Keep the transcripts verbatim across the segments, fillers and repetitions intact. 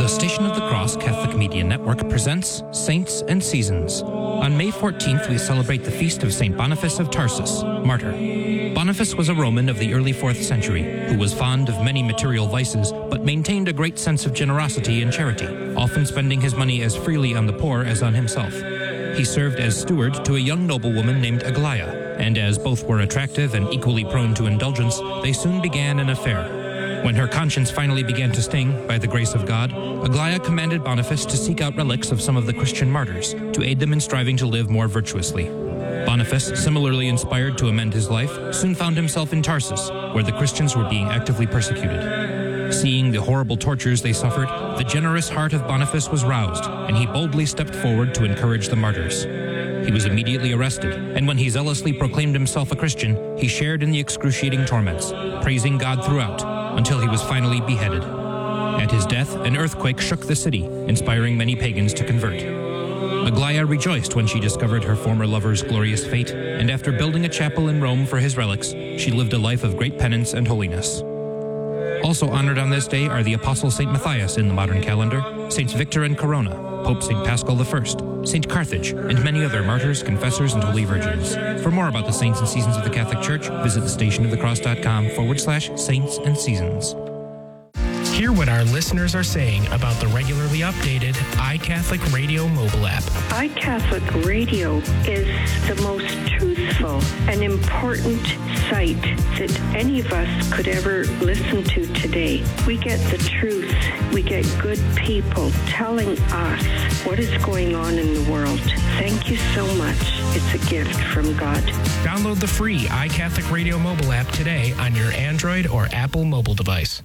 The Station of the Cross Catholic Media Network presents Saints and Seasons. On May fourteenth, we celebrate the feast of Saint Boniface of Tarsus, martyr. Boniface was a Roman of the early fourth century who was fond of many material vices but maintained a great sense of generosity and charity, often spending his money as freely on the poor as on himself. He served as steward to a young noblewoman named Aglaia, and as both were attractive and equally prone to indulgence, they soon began an affair. When her conscience finally began to sting, by the grace of God, Aglaia commanded Boniface to seek out relics of some of the Christian martyrs, to aid them in striving to live more virtuously. Boniface, similarly inspired to amend his life, soon found himself in Tarsus, where the Christians were being actively persecuted. Seeing the horrible tortures they suffered, the generous heart of Boniface was roused, and he boldly stepped forward to encourage the martyrs. He was immediately arrested, and when he zealously proclaimed himself a Christian, he shared in the excruciating torments, praising God throughout, until he was finally beheaded. At his death, an earthquake shook the city, inspiring many pagans to convert. Aglaia rejoiced when she discovered her former lover's glorious fate, and after building a chapel in Rome for his relics, she lived a life of great penance and holiness. Also honored on this day are the Apostle Saint Matthias in the modern calendar, Saints Victor and Corona, Pope Saint Paschal the First, Saint Carthage, and many other martyrs, confessors, and holy virgins. For more about the saints and seasons of the Catholic Church, visit thestationofthecross.com forward slash saints and seasons. Hear what our listeners are saying about the regularly updated iCatholic Radio mobile app. iCatholic Radio is the most truthful and important site that any of us could ever listen to today. We get the truth. We get good people telling us what is going on in the world. Thank you so much. It's a gift from God. Download the free iCatholic Radio mobile app today on your Android or Apple mobile device.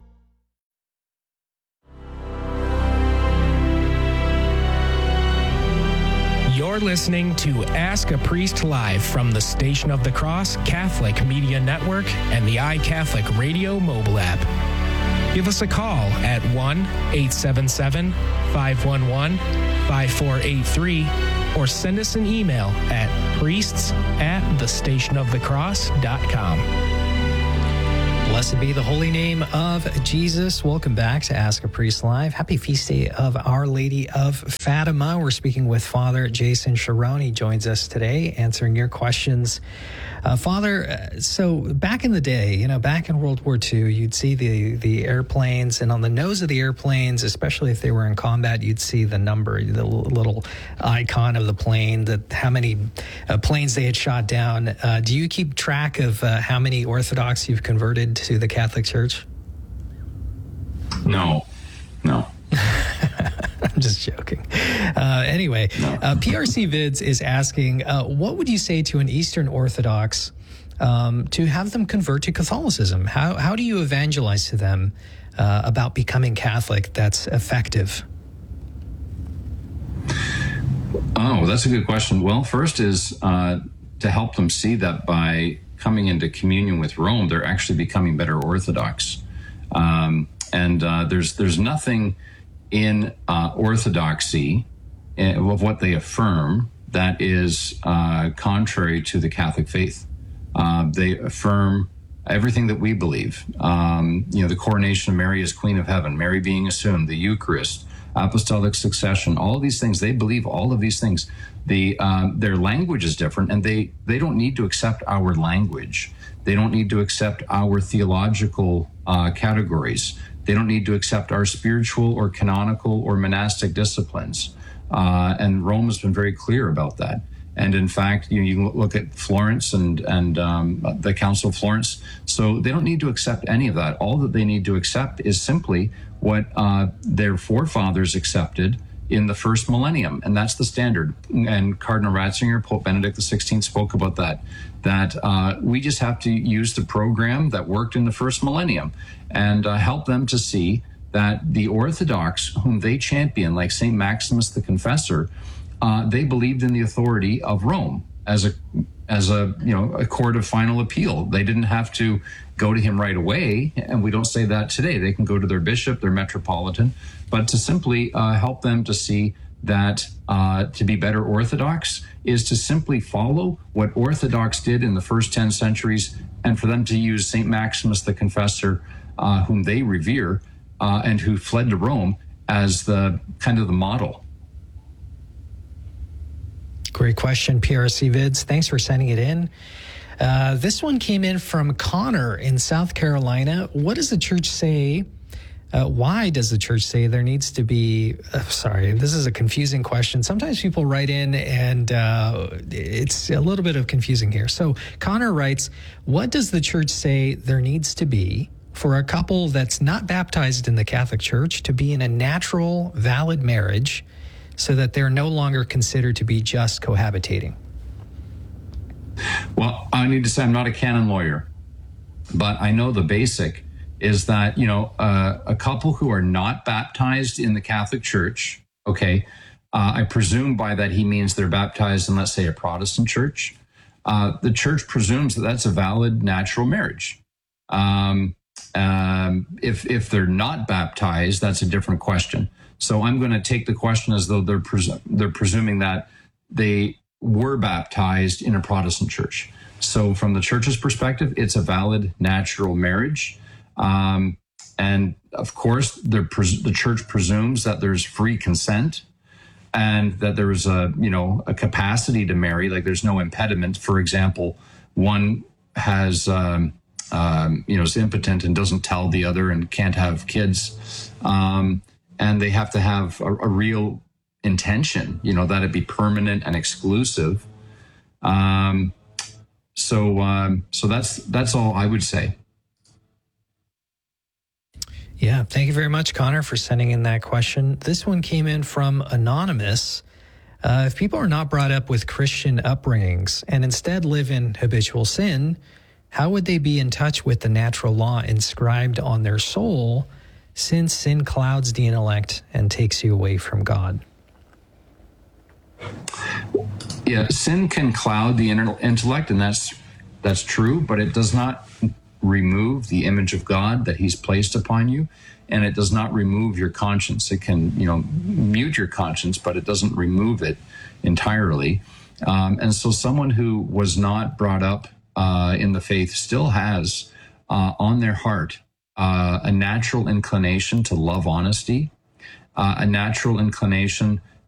You're listening to Ask a Priest Live from the Station of the Cross Catholic Media Network and the iCatholic Radio mobile app. Give us a call at one eight seven seven, five one one, five four eight three or send us an email at priests at thestationofthecross dot com. Blessed be the holy name of Jesus. Welcome back to Ask a Priest Live. Happy feast day of Our Lady of Fatima. We're speaking with Father Jason Cherone. He joins us today, answering your questions. Uh, Father, so back in the day, you know, back in World War Two, you'd see the, the airplanes, and on the nose of the airplanes, especially if they were in combat, you'd see the number, the little icon of the plane, that how many uh, planes they had shot down. Uh, do you keep track of uh, how many Orthodox you've converted to the Catholic Church? No, no. I'm just joking. Uh, anyway, no. uh, P R C Vids is asking, uh, what would you say to an Eastern Orthodox um, to have them convert to Catholicism? How how do you evangelize to them uh, about becoming Catholic that's effective? Oh, that's a good question. Well, first is uh, to help them see that by coming into communion with Rome, they're actually becoming better Orthodox. Um, and uh, there's there's nothing in uh, Orthodoxy of what they affirm that is uh, contrary to the Catholic faith. Uh, they affirm everything that we believe. Um, you know, the coronation of Mary as Queen of Heaven, Mary being assumed, the Eucharist, apostolic succession, all of these things. They believe all of these things. The um, their language is different, and they they don't need to accept our language. They don't need to accept our theological uh, categories. They don't need to accept our spiritual or canonical or monastic disciplines. Uh, and Rome has been very clear about that. And in fact, you know, you can look at Florence and, and um, the Council of Florence. So they don't need to accept any of that. All that they need to accept is simply what uh, their forefathers accepted in the first millennium, and that's the standard. And Cardinal Ratzinger, Pope Benedict the sixteenth, spoke about that, that uh, we just have to use the program that worked in the first millennium and uh, help them to see that the Orthodox, whom they champion, like Saint Maximus the Confessor, uh, they believed in the authority of Rome as a as a you know a court of final appeal. They didn't have to go to him right away, and we don't say that today. They can go to their bishop, their metropolitan, but to simply uh, help them to see that uh, to be better Orthodox is to simply follow what Orthodox did in the first ten centuries, and for them to use Saint Maximus the Confessor, uh, whom they revere, uh, and who fled to Rome, as the kind of the model? Great question, P R C Vids. Thanks for sending it in. Uh, this one came in from Connor in South Carolina. What does the church say? Uh, why does the church say there needs to be, uh, sorry, this is a confusing question. Sometimes people write in and uh, it's a little bit of confusing here. So Connor writes, what does the church say there needs to be for a couple that's not baptized in the Catholic Church to be in a natural, valid marriage so that they're no longer considered to be just cohabitating? Well, I need to say I'm not a canon lawyer, but I know the basic is that, you know, uh, a couple who are not baptized in the Catholic Church, okay, uh, I presume by that he means they're baptized in, let's say, a Protestant church. Uh, the church presumes that that's a valid natural marriage. Um, um, if if they're not baptized, that's a different question. So I'm going to take the question as though they're presu- they're presuming that they were baptized in a Protestant church. So from the church's perspective, it's a valid natural marriage. Um, and of course, pres- the church presumes that there's free consent and that there's a, you know, a capacity to marry, like there's no impediment. For example, one has, um, um, you know, is impotent and doesn't tell the other and can't have kids. Um, and they have to have a, a real intention, you know, that it be permanent and exclusive. Um, so, um, so that's, that's all I would say. Yeah, thank you very much, Connor, for sending in that question. This one came in from Anonymous. Uh, if people are not brought up with Christian upbringings and instead live in habitual sin, how would they be in touch with the natural law inscribed on their soul, since sin clouds the intellect and takes you away from God? Yeah, sin can cloud the intellect, and that's that's true, but it does not remove the image of God that he's placed upon you, and it does not remove your conscience. It can, you know, mute your conscience, but it doesn't remove it entirely. Um, and so someone who was not brought up uh, in the faith still has uh, on their heart uh, a natural inclination to love honesty, uh, a natural inclination